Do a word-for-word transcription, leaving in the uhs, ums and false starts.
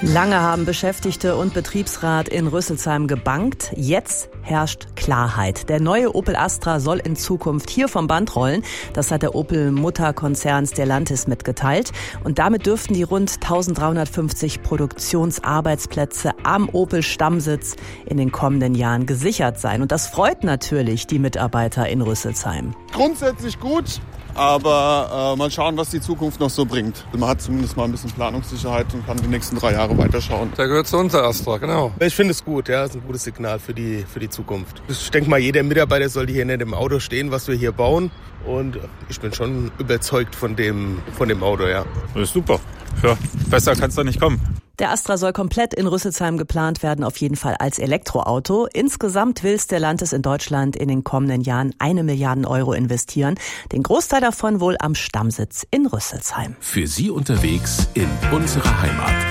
Lange haben Beschäftigte und Betriebsrat in Rüsselsheim gebangt. Jetzt herrscht Klarheit. Der neue Opel Astra soll in Zukunft hier vom Band rollen. Das hat der Opel-Mutterkonzern Stellantis mitgeteilt. Und damit dürften die rund eintausenddreihundertfünfzig Produktionsarbeitsplätze am Opel-Stammsitz in den kommenden Jahren gesichert sein. Und das freut natürlich die Mitarbeiter in Rüsselsheim. Grundsätzlich gut. Aber äh, mal schauen, was die Zukunft noch so bringt. Man hat zumindest mal ein bisschen Planungssicherheit und kann die nächsten drei Jahre weiterschauen. Der gehört zu uns, der Astra, genau. Ich finde es gut, ja, das ist ein gutes Signal für die, für die Zukunft. Ich denke mal, jeder Mitarbeiter sollte hier nicht im Auto stehen, was wir hier bauen. Und ich bin schon überzeugt von dem, von dem Auto, ja. Das ist super. Ja, besser kann es doch nicht kommen. Der Astra soll komplett in Rüsselsheim geplant werden, auf jeden Fall als Elektroauto. Insgesamt will Stellantis in Deutschland in den kommenden Jahren eine Milliarde Euro investieren. Den Großteil davon wohl am Stammsitz in Rüsselsheim. Für Sie unterwegs in unserer Heimat.